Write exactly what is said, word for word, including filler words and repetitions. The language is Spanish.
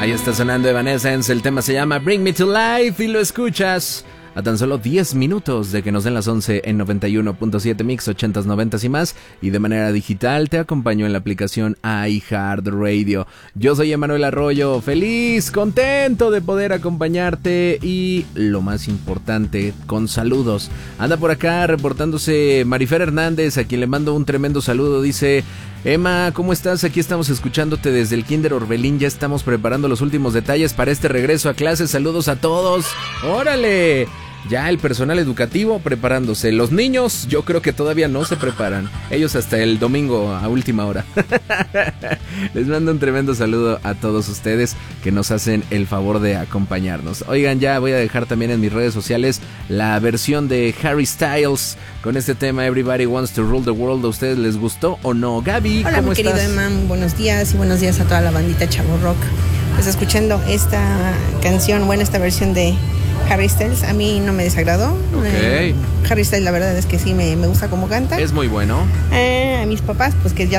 Ahí está sonando Evanescence, el tema se llama Bring Me to Life y lo escuchas a tan solo diez minutos de que nos den las once en noventa y uno punto siete Mix, ochentas, noventas y más, y de manera digital te acompaño en la aplicación iHeartRadio. Yo soy Emanuel Arroyo, feliz, contento de poder acompañarte y lo más importante, con saludos. Anda por acá reportándose Marifer Hernández, a quien le mando un tremendo saludo, dice: Emma, ¿cómo estás? Aquí estamos escuchándote desde el Kinder Orbelín, ya estamos preparando los últimos detalles para este regreso a clases, saludos a todos. ¡Órale! Ya el personal educativo preparándose. Los niños yo creo que todavía no se preparan. Ellos hasta el domingo a última hora. Les mando un tremendo saludo a todos ustedes que nos hacen el favor de acompañarnos. Oigan, ya voy a dejar también en mis redes sociales la versión de Harry Styles con este tema Everybody Wants to Rule the World. ¿A ustedes les gustó o no? Gaby, hola, ¿cómo mi estás? querido Emma, buenos días y buenos días a toda la bandita Chavo Rock. Pues escuchando esta canción, bueno, esta versión de Harry Styles, a mí no me desagradó. Okay. Eh, Harry Styles, la verdad es que sí me, me gusta cómo canta. Es muy bueno. Eh, a mis papás, pues que ya